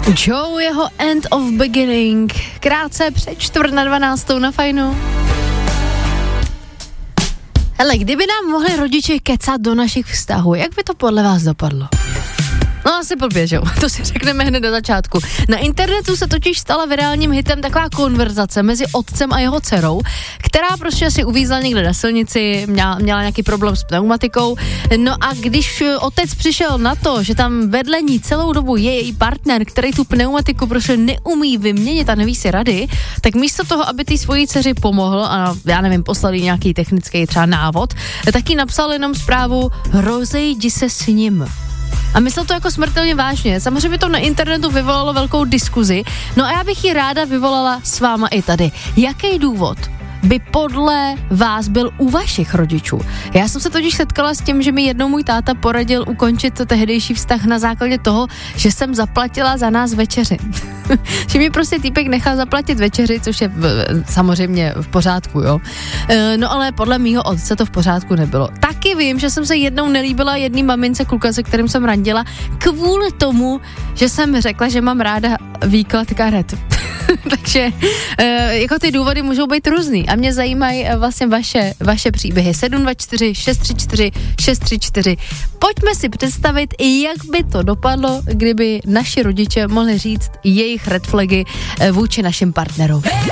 Joe, jeho End of Beginning, krátce před 11:45 na Fajnu. Hele, kdyby nám mohli rodiče kecat do našich vztahů, jak by to podle vás dopadlo? No asi blbě, že jo? To si řekneme hned do začátku. Na internetu se totiž stala virálním hitem taková konverzace mezi otcem a jeho dcerou, která prostě si uvízla někde na silnici, měla nějaký problém s pneumatikou. No a když otec přišel na to, že tam vedle ní celou dobu je její partner, který tu pneumatiku prostě neumí vyměnit a neví si rady, tak místo toho, aby té svojí dceři pomohl a já nevím, poslali nějaký technický třeba návod, tak jí napsal jenom zprávu: rozejdi se s ním. A myslel to jako smrtelně vážně. Samozřejmě to na internetu vyvolalo velkou diskuzi, no a já bych ji ráda vyvolala s váma i tady. Jaký důvod by podle vás byl u vašich rodičů? Já jsem se totiž setkala s tím, že mi jednou můj táta poradil ukončit tehdejší vztah na základě toho, že jsem zaplatila za nás večeři. Že mi prostě týpek nechal zaplatit večeři, což je samozřejmě v pořádku, jo. No ale podle mýho otce to v pořádku nebylo. Taky vím, že jsem se jednou nelíbila jedný mamince kluka, se kterým jsem randila, kvůli tomu, že jsem řekla, že mám ráda výklad karet. Takže jako ty důvody můžou být různý a mě zajímají vlastně vaše příběhy. 724 634 634. Pojďme si představit, jak by to dopadlo, kdyby naši rodiče mohli říct jejich red flagy vůči našim partnerům.